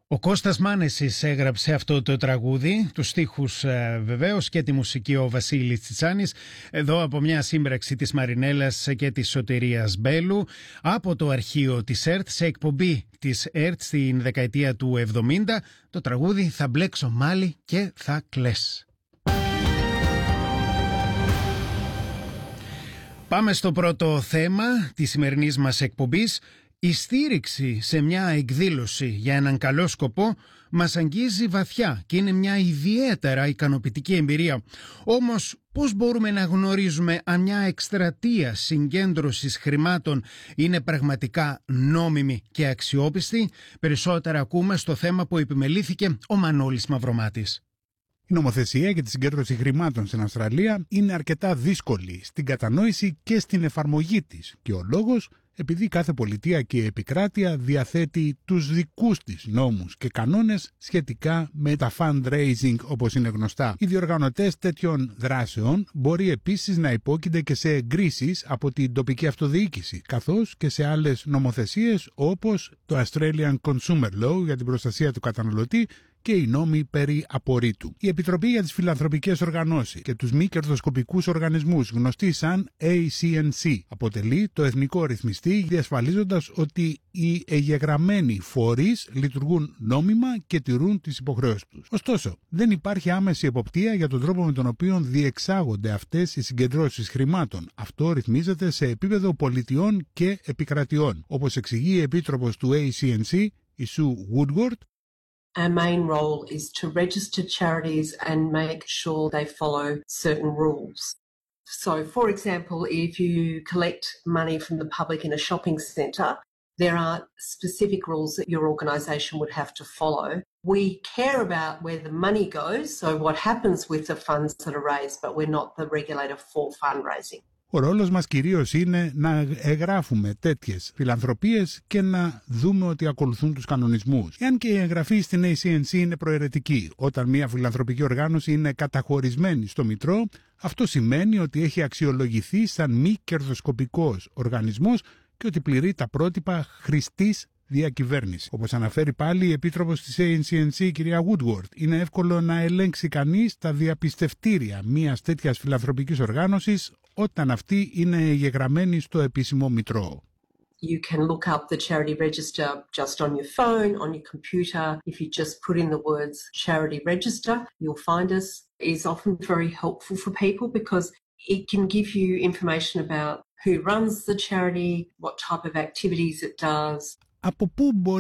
Ο Κώστας Μάνεσης έγραψε αυτό το τραγούδι, τους στίχους βεβαίως και τη μουσική ο Βασίλης Τσιτσάνης, εδώ από μια σύμπραξη της Μαρινέλας και της Σωτηρίας Μπέλου, από το αρχείο της ΕΡΤ, σε εκπομπή της ΕΡΤ στην δεκαετία του 70, το τραγούδι «Θα μπλέξω μάλι και θα κλαις». Πάμε στο πρώτο θέμα της σημερινής μας εκπομπής. Η στήριξη σε μια εκδήλωση για έναν καλό σκοπό μας αγγίζει βαθιά και είναι μια ιδιαίτερα ικανοποιητική εμπειρία. Όμως πώς μπορούμε να γνωρίζουμε αν μια εκστρατεία συγκέντρωσης χρημάτων είναι πραγματικά νόμιμη και αξιόπιστη? Περισσότερα ακούμε στο θέμα που επιμελήθηκε ο Μανώλης Μαυρομάτης. Η νομοθεσία για τη συγκέντρωση χρημάτων στην Αυστραλία είναι αρκετά δύσκολη στην κατανόηση και στην εφαρμογή της, και ο λόγος επειδή κάθε πολιτεία και επικράτεια διαθέτει τους δικούς της νόμους και κανόνες σχετικά με τα fundraising, όπως είναι γνωστά. Οι διοργανωτές τέτοιων δράσεων μπορεί επίσης να υπόκεινται και σε εγκρίσεις από την τοπική αυτοδιοίκηση, καθώς και σε άλλες νομοθεσίες όπως το Australian Consumer Law για την προστασία του καταναλωτή και οι νόμοι περί απορρίτου. Η Επιτροπή για τις Φιλανθρωπικές Οργανώσεις και τους Μη Κερδοσκοπικούς Οργανισμούς, γνωστή σαν ACNC, αποτελεί το εθνικό ρυθμιστή, διασφαλίζοντας ότι οι εγγεγραμμένοι φορείς λειτουργούν νόμιμα και τηρούν τις υποχρεώσεις τους. Ωστόσο, δεν υπάρχει άμεση εποπτεία για τον τρόπο με τον οποίο διεξάγονται αυτές οι συγκεντρώσεις χρημάτων. Αυτό ρυθμίζεται σε επίπεδο πολιτιών και επικρατιών. Όπως εξηγεί η επίτροπος του ACNC, η Sue Woodward, our main role is to register charities and make sure they follow certain rules. So, for example, if you collect money from the public in a shopping centre, there are specific rules that your organisation would have to follow. We care about where the money goes, so what happens with the funds that are raised, but we're not the regulator for fundraising. Ο ρόλος μας κυρίως είναι να εγγράφουμε τέτοιες φιλανθρωπίες και να δούμε ότι ακολουθούν τους κανονισμούς. Εάν και η εγγραφή στην ACNC είναι προαιρετική, όταν μια φιλανθρωπική οργάνωση είναι καταχωρισμένη στο Μητρό, αυτό σημαίνει ότι έχει αξιολογηθεί σαν μη κερδοσκοπικός οργανισμός και ότι πληρεί τα πρότυπα χρηστής διακυβέρνηση. Όπως αναφέρει πάλι η επίτροπος της ACNC, η κυρία Woodward, είναι εύκολο να ελέγξει κανείς τα διαπιστευτήρια μιας τέτοιας φιλανθρωπικής οργάνωσης όταν αυτή είναι εγγεγραμμένη στο επίσημο μητρό. You can look up the charity register just on your phone, on your computer. If you just put in the words charity register, you'll find us. It is often very helpful for people because it can give you information about who runs the charity, what type of activities it does. Από πού μπορεί